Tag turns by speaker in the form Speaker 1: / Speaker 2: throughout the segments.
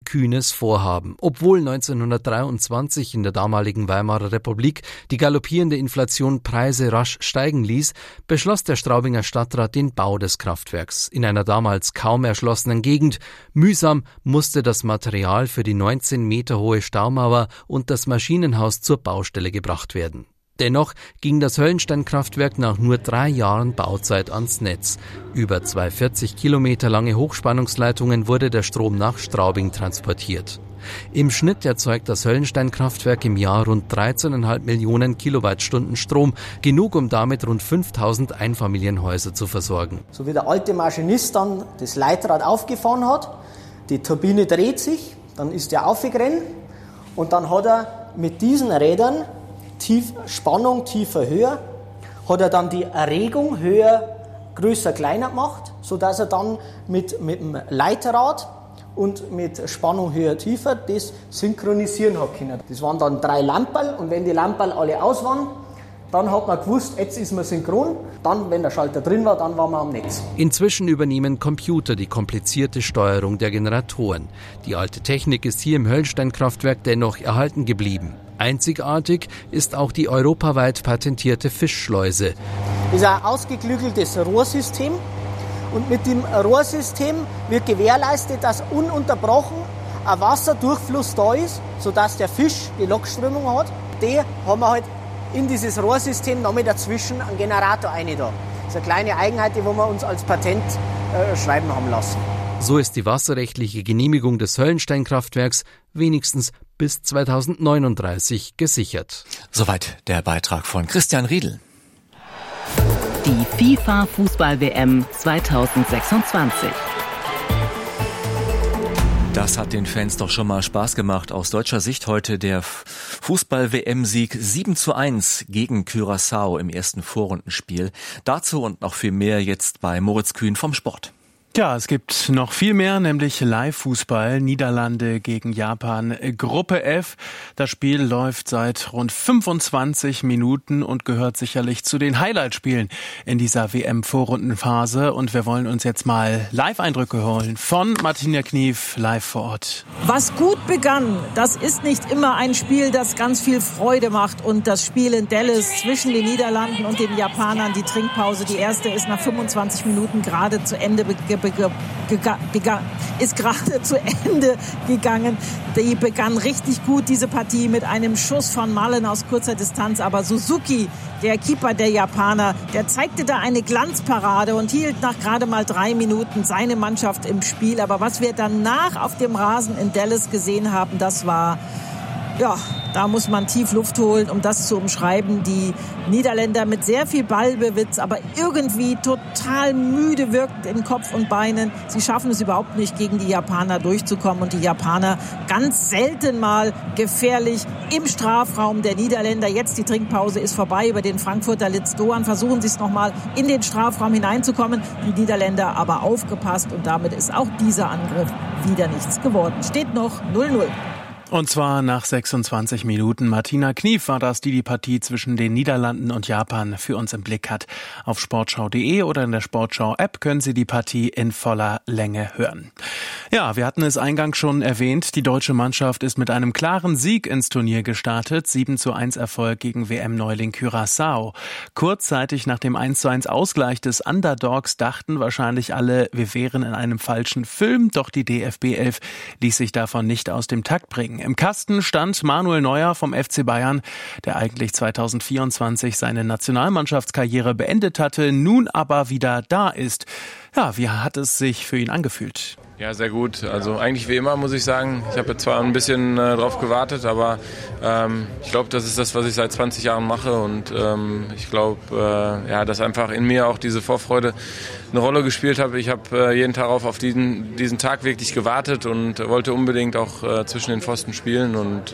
Speaker 1: kühnes Vorhaben. Obwohl 1923 in der damaligen Weimarer Republik die galoppierende Inflation Preise rasch steigen ließ, beschloss der Straubinger Stadtrat den Bau des Kraftwerks in einer damals kaum erschlossenen Gegend. Mühsam musste das Material für die 19 Meter hohe Staumauer und das Maschinenhaus zur Baustelle gebracht werden. Dennoch ging das Höllenstein-Kraftwerk nach nur 3 Jahren Bauzeit ans Netz. Über 2 40 Kilometer lange Hochspannungsleitungen wurde der Strom nach Straubing transportiert. Im Schnitt erzeugt das Höllenstein-Kraftwerk im Jahr rund 13,5 Millionen Kilowattstunden Strom, genug, um damit rund 5000 Einfamilienhäuser zu versorgen.
Speaker 2: So wie der alte Maschinist dann das Leitrad aufgefahren hat, die Turbine dreht sich, dann ist er aufgerannt und dann hat er mit diesen Rädern Spannung tiefer, höher, hat er dann die Erregung höher, größer, kleiner gemacht, sodass er dann mit dem Leiterrad und mit Spannung höher, tiefer das synchronisieren hat können. Das waren dann 3 Lamperl und wenn die Lamperl alle aus waren, dann hat man gewusst, jetzt ist man synchron. Dann, wenn der Schalter drin war, dann waren wir am Netz.
Speaker 1: Inzwischen übernehmen Computer die komplizierte Steuerung der Generatoren. Die alte Technik ist hier im Höllenstein-Kraftwerk dennoch erhalten geblieben. Einzigartig ist auch die europaweit patentierte Fischschleuse.
Speaker 2: Das ist ein ausgeklügeltes Rohrsystem. Und mit dem Rohrsystem wird gewährleistet, dass ununterbrochen ein Wasserdurchfluss da ist, sodass der Fisch die Lokströmung hat. Die haben wir halt in dieses Rohrsystem noch mit dazwischen einen Generator rein da. Das ist eine kleine Eigenheit, die wir uns als Patent schreiben haben lassen.
Speaker 1: So ist die wasserrechtliche Genehmigung des Höllenstein-Kraftwerks wenigstens bis 2039 gesichert.
Speaker 3: Soweit der Beitrag von Christian Riedl.
Speaker 4: Die FIFA-Fußball-WM 2026.
Speaker 3: Das hat den Fans doch schon mal Spaß gemacht. Aus deutscher Sicht heute der Fußball-WM-Sieg 7:1 gegen Curaçao im ersten Vorrundenspiel. Dazu und noch viel mehr jetzt bei Moritz Kühn vom Sport.
Speaker 5: Ja, es gibt noch viel mehr, nämlich Live-Fußball, Niederlande gegen Japan, Gruppe F. Das Spiel läuft seit rund 25 Minuten und gehört sicherlich zu den Highlight-Spielen in dieser WM-Vorrundenphase. Und wir wollen uns jetzt mal Live-Eindrücke holen von Martina Knief, live vor Ort.
Speaker 6: Was gut begann, das ist nicht immer ein Spiel, das ganz viel Freude macht. Und das Spiel in Dallas zwischen den Niederlanden und den Japanern, die Trinkpause, die erste ist nach 25 Minuten gerade zu Ende ist gerade zu Ende gegangen. Die begann richtig gut, diese Partie, mit einem Schuss von Mullen aus kurzer Distanz. Aber Suzuki, der Keeper der Japaner, der zeigte da eine Glanzparade und hielt nach gerade mal 3 Minuten seine Mannschaft im Spiel. Aber was wir danach auf dem Rasen in Dallas gesehen haben, das war... Ja, da muss man tief Luft holen, um das zu umschreiben. Die Niederländer mit sehr viel Ballbesitz, aber irgendwie total müde wirkend in Kopf und Beinen. Sie schaffen es überhaupt nicht, gegen die Japaner durchzukommen. Und die Japaner ganz selten mal gefährlich im Strafraum der Niederländer. Jetzt die Trinkpause ist vorbei. Über den Frankfurter Litz Doan versuchen sie es nochmal in den Strafraum hineinzukommen. Die Niederländer aber aufgepasst. Und damit ist auch dieser Angriff wieder nichts geworden. Steht noch 0:0.
Speaker 5: Und zwar nach 26 Minuten. Martina Knief war das, die Partie zwischen den Niederlanden und Japan für uns im Blick hat. Auf sportschau.de oder in der Sportschau-App können Sie die Partie in voller Länge hören. Ja, wir hatten es eingangs schon erwähnt. Die deutsche Mannschaft ist mit einem klaren Sieg ins Turnier gestartet. 7:1 Erfolg gegen WM-Neuling Curaçao. Kurzzeitig nach dem 1:1 Ausgleich des Underdogs dachten wahrscheinlich alle, wir wären in einem falschen Film. Doch die DFB 11 ließ sich davon nicht aus dem Takt bringen. Im Kasten stand Manuel Neuer vom FC Bayern, der eigentlich 2024 seine Nationalmannschaftskarriere beendet hatte, nun aber wieder da ist. Ja, wie hat es sich für ihn angefühlt?
Speaker 7: Ja, sehr gut. Also eigentlich wie immer, muss ich sagen. Ich habe jetzt zwar ein bisschen drauf gewartet, aber ich glaube, das ist das, was ich seit 20 Jahren mache. Und ich glaube, dass einfach in mir auch diese Vorfreude eine Rolle gespielt hat. Ich habe jeden Tag auf diesen Tag wirklich gewartet und wollte unbedingt auch zwischen den Pfosten spielen. Und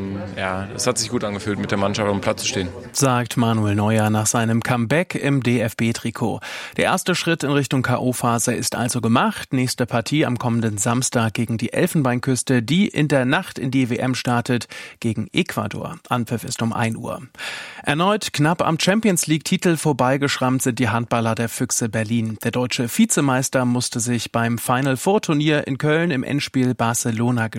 Speaker 7: es hat sich gut angefühlt, mit der Mannschaft auf dem Platz zu stehen.
Speaker 5: Sagt Manuel Neuer nach seinem Comeback im DFB-Trikot. Der erste Schritt in Richtung K.O.-Phase ist also gemacht. Nächste Partie am kommenden Samstag gegen die Elfenbeinküste, die in der Nacht in die WM startet, gegen Ecuador. Anpfiff ist um 1 Uhr. Erneut knapp am Champions-League-Titel vorbeigeschrammt sind die Handballer der Füchse Berlin. Der deutsche Vizemeister musste sich beim Final-Four-Turnier in Köln im Endspiel Barcelona